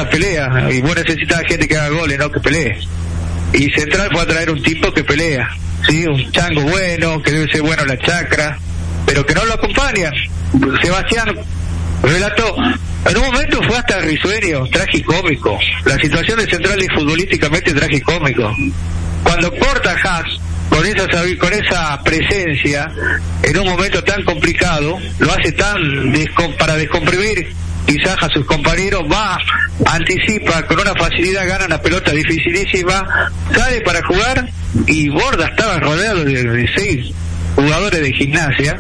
una pelea, y vos necesitas gente que haga goles, no que pelee. Y Central fue a traer un tipo que pelea, ¿sí? Un chango bueno, que debe ser bueno en la chacra, pero que no lo acompaña. Sebastián relató, en un momento fue hasta risueño, tragicómico. La situación de Central es futbolísticamente tragicómico. Cuando corta Haas con esa presencia en un momento tan complicado, lo hace para descomprimir quizás a sus compañeros, va, anticipa, con una facilidad gana una pelota dificilísima, sale para jugar, y Borda estaba rodeado de 6 jugadores de Gimnasia,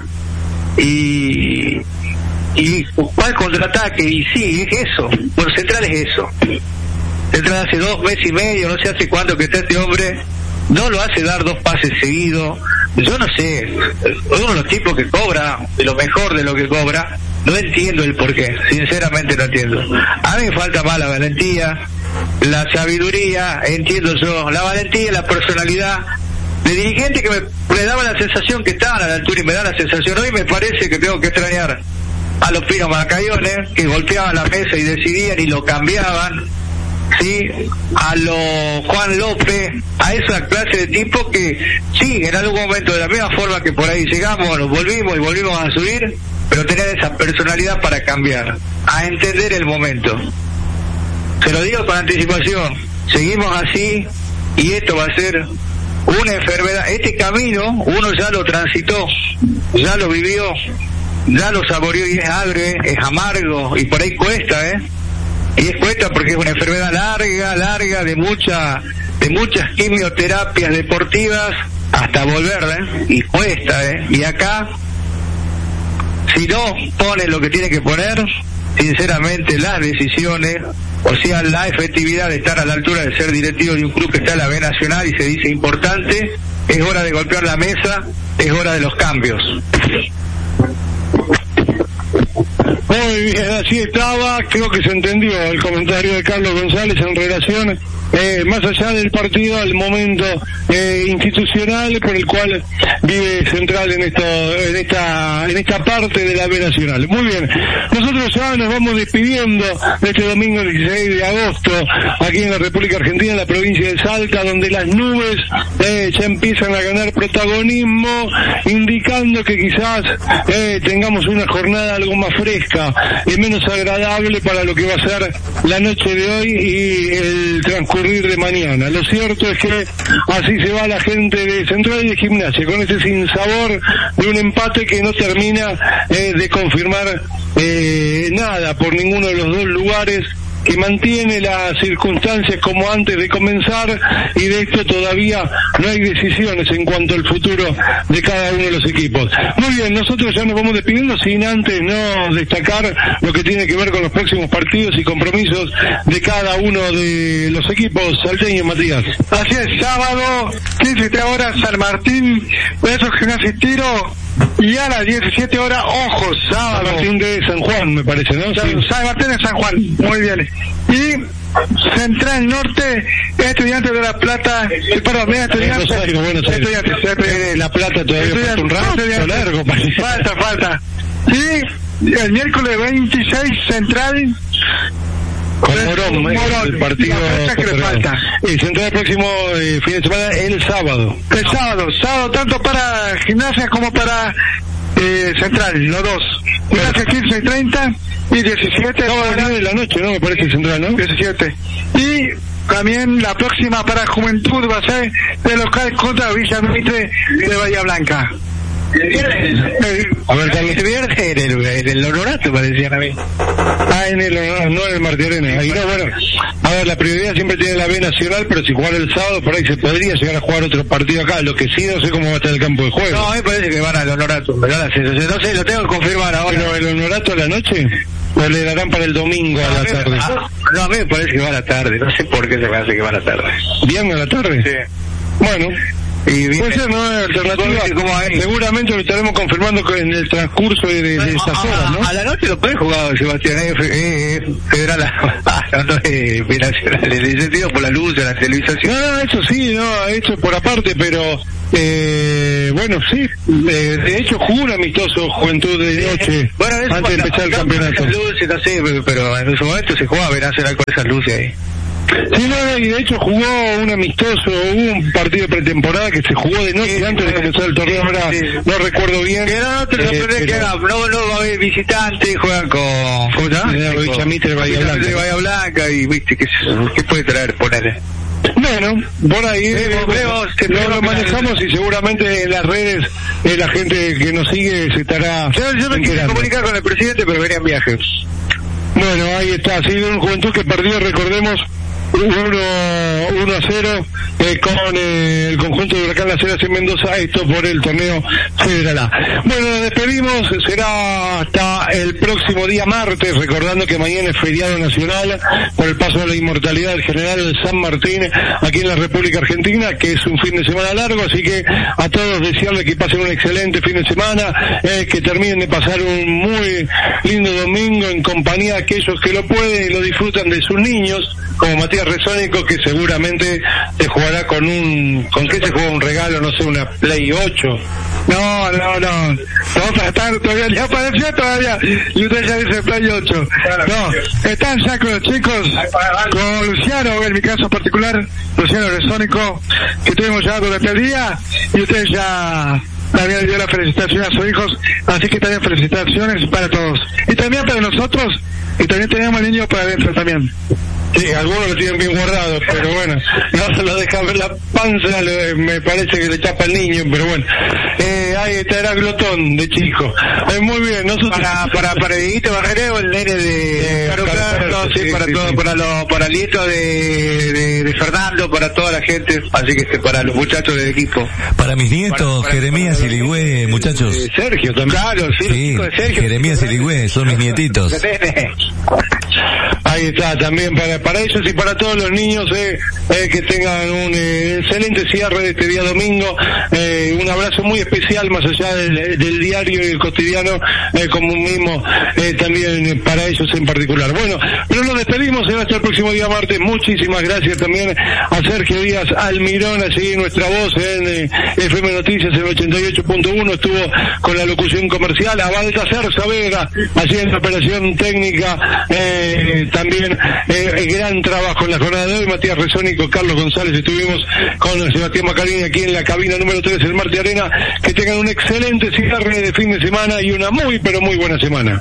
y va al contraataque, y sí, es eso. Bueno, Central es eso. Central hace 2 meses y medio, no sé hace cuánto que está este hombre, no lo hace dar 2 pases seguidos. Yo no sé, uno de los tipos que cobra, de lo mejor de lo que cobra, no entiendo el porqué, sinceramente no entiendo. A mí me falta más la valentía, la sabiduría, entiendo yo, la valentía y la personalidad de dirigente que me daba la sensación que estaban a la altura, y me da la sensación hoy, me parece que tengo que extrañar a los Pino Macayones, que golpeaban la mesa y decidían y lo cambiaban, sí, a los Juan López, a esa clase de tipos que sí, en algún momento, de la misma forma que por ahí llegamos, nos volvimos a subir, pero tener esa personalidad para cambiar, a entender el momento. Se lo digo con anticipación, seguimos así y esto va a ser una enfermedad. Este camino uno ya lo transitó, ya lo vivió, ya lo saboreó, y es agrio, es amargo, y por ahí cuesta, y es cuesta porque es una enfermedad larga, de muchas quimioterapias deportivas hasta volverla, y cuesta, y acá, si no pone lo que tiene que poner, sinceramente las decisiones, o sea, la efectividad de estar a la altura de ser directivo de un club que está en la B Nacional y se dice importante, es hora de golpear la mesa, es hora de los cambios. Muy bien, así estaba, creo que se entendió el comentario de Carlos González en relación, más allá del partido, al momento institucional por el cual vive Central en esta parte de la B Nacional. Muy bien, nosotros ya nos vamos despidiendo de este domingo 16 de agosto, aquí en la República Argentina, en la provincia de Salta, donde las nubes ya empiezan a ganar protagonismo, indicando que quizás tengamos una jornada algo más fresca y menos agradable para lo que va a ser la noche de hoy y el transcurrir de mañana. Lo cierto es que así se va la gente de Central y de Gimnasia, con ese sinsabor de un empate que no termina de confirmar nada por ninguno de los dos lugares, que mantiene las circunstancias como antes de comenzar, y de esto todavía no hay decisiones en cuanto al futuro de cada uno de los equipos. Muy bien, nosotros ya nos vamos despidiendo sin antes no destacar lo que tiene que ver con los próximos partidos y compromisos de cada uno de los equipos salteños, Matías. Así es, sábado, 15 horas, San Martín, Besos Gimnasia y Tiro, y a las 17 horas, ojo, sábado. San Martín de San Juan, me parece, ¿no? San Martín de San Juan, muy bien. Y Central Norte, Estudiantes de La Plata, perdón, Estudiantes. Estudiantes, La Plata todavía falta un rato largo. Falta. Y el miércoles 26, Central con Morón, el partido que le falta. Y Central el próximo fin de semana, el sábado. El sábado, tanto para Gimnasia como para Central, los dos. Gimnasia 15:30 y 17. Sábado 9 de la noche, ¿no? Me parece Central, ¿no? 17. Y también la próxima para Juventud va a ser de local contra Villa Mitre de Bahía Blanca. El viernes en el Honorato, parecían a mí. En el Honorato, no en el Martí Arena. Ahí no, bueno, a ver, la prioridad siempre tiene la B Nacional, pero si jugara el sábado, por ahí se podría llegar a jugar otro partido acá. Lo que sí, no sé cómo va a estar el campo de juego. No, a mí parece que van al Honorato, me da la sensación. No sé, lo tengo que confirmar ahora. ¿Pero el Honorato a la noche? ¿O le darán para el domingo a la tarde? No, a mí me parece que va a la tarde. No sé por qué se me hace que va a la tarde. ¿Bien a la tarde? Sí. Bueno. Y puede ser, ¿no? Alternativa. Seguramente lo estaremos confirmando en el transcurso de estas horas, ¿no? A la noche lo puede jugar Sebastián, federal, no es binacional, en el sentido por la luz, de la televisación. No, eso sí, no, eso por aparte, pero Bueno, sí, de hecho jugó un amistoso Juventud de Noche antes de empezar el campeonato. Luces, no sé, pero en su momento se jugaba a Nacional con esas luces ahí. Sí, no, y de hecho jugó un amistoso, hubo un partido de pretemporada que se jugó de noche antes de comenzar el torneo, ahora no recuerdo bien. Que no te sorprende que no va a haber visitantes, juegan con... ¿Cómo se llama? Chamite de Bahía Blanca. De Bahía Blanca, y viste, ¿qué puede traer, ponerle? Bueno, por ahí lo manejamos y seguramente en las redes la gente que nos sigue se estará Yo me quise comunicar con el presidente, pero venía en viaje. Bueno, ahí está, sí, un Juventud que perdió, recordemos, 1-0 con el conjunto de Huracán Las Heras en Mendoza, esto por el torneo Federal A. Bueno, nos despedimos, será hasta el próximo día martes, recordando que mañana es feriado nacional por el paso de la inmortalidad del general San Martín aquí en la República Argentina, que es un fin de semana largo, así que a todos desearles que pasen un excelente fin de semana, que terminen de pasar un muy lindo domingo en compañía de aquellos que lo pueden y lo disfrutan de sus niños, como Matías Resónico, que seguramente te jugará con qué se juega un regalo, no sé, una Play 8. No, vamos a estar todavía, ya apareció todavía, y usted ya dice Play 8. No, están ya con los chicos, con Luciano, en mi caso particular, Luciano Resónico, que estuvimos ya durante el día, y usted ya también dio la felicitación a sus hijos, así que también felicitaciones para todos. Y también para nosotros, y también tenemos al niño para adentro también. Sí, algunos lo tienen bien guardados, pero bueno, no se lo dejan ver la panza, me parece que le tapa el niño, pero bueno. Ahí está, era glotón de chico. Muy bien, nosotros... Para Dieguito Barrero, el nene de Carlos, sí, para todo, sí. Para el nieto de Fernando, para toda la gente, así que para los muchachos del equipo. Para mis nietos, Jeremías y Ligüe, muchachos. Sergio también. Claro, sí, de Sergio. Jeremías y Ligüe, son mis nietitos. Ahí está, también para ellos y para todos los niños, que tengan un excelente cierre de este día domingo, un abrazo muy especial más allá del diario y el cotidiano, como mismo, también para ellos en particular. Bueno, pero nos despedimos, será hasta el próximo día martes. Muchísimas gracias también a Sergio Díaz Almirón, a seguir nuestra voz en FM Noticias en 88.1, estuvo con la locución comercial, a Baltasar Saavedra haciendo operación técnica, también gran trabajo en la jornada de hoy. Matías Resónico, Carlos González, estuvimos con Sebastián Macarini aquí en la cabina número 3 del Marte Arena. Que tengan un excelente cierre de fin de semana y una muy pero muy buena semana.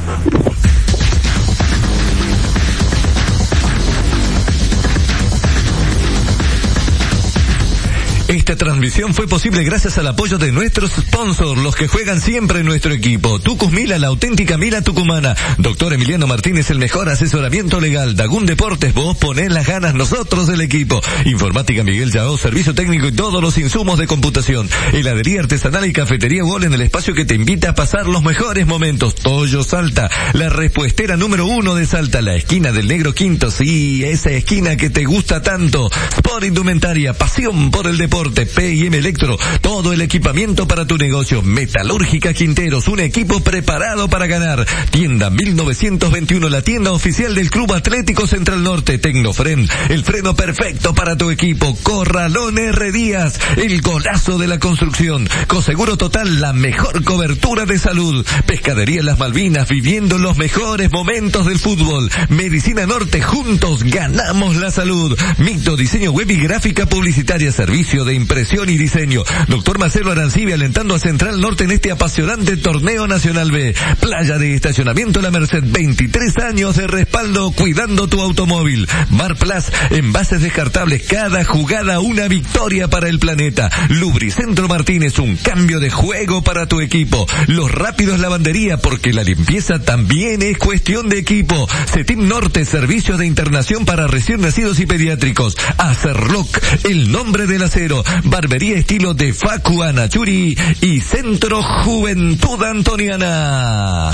Esta transmisión fue posible gracias al apoyo de nuestros sponsors, los que juegan siempre en nuestro equipo. Tucus Mila, la auténtica Mila tucumana. Doctor Emiliano Martínez, el mejor asesoramiento legal. Dagún Deportes, vos ponés las ganas, nosotros el equipo. Informática Miguel Yao, servicio técnico y todos los insumos de computación. Heladería artesanal y cafetería Gol en el espacio que te invita a pasar los mejores momentos. Toyo Salta, la repuestera número 1 de Salta, la esquina del Negro Quinto, sí, esa esquina que te gusta tanto. Sport Indumentaria, pasión por el deporte. P&M Electro, todo el equipamiento para tu negocio. Metalúrgica Quinteros, un equipo preparado para ganar. Tienda 1921, la tienda oficial del Club Atlético Central Norte. Tecnofren, el freno perfecto para tu equipo. Corralón R. Díaz, el golazo de la construcción. Coseguro Total, la mejor cobertura de salud. Pescadería Las Malvinas, viviendo los mejores momentos del fútbol. Medicina Norte, juntos ganamos la salud. Micto, diseño web y gráfica publicitaria, servicio de impresión y diseño. Doctor Marcelo Arancibia, alentando a Central Norte en este apasionante torneo nacional B. Playa de estacionamiento La Merced, 23 años de respaldo cuidando tu automóvil. Mar Plus, envases descartables, cada jugada una victoria para el planeta. Lubricentro Martínez, un cambio de juego para tu equipo. Los Rápidos Lavandería, porque la limpieza también es cuestión de equipo. CETIM Norte, servicios de internación para recién nacidos y pediátricos. Acerloc, el nombre del acero. Barbería estilo de Facu Anachuri y Centro Juventud Antoniana.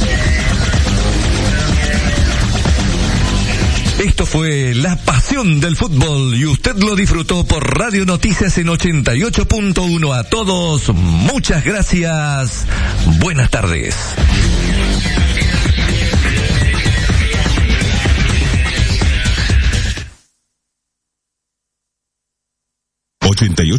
Esto fue La Pasión del Fútbol y usted lo disfrutó por Radio Noticias en 88.1. A todos, muchas gracias. Buenas tardes.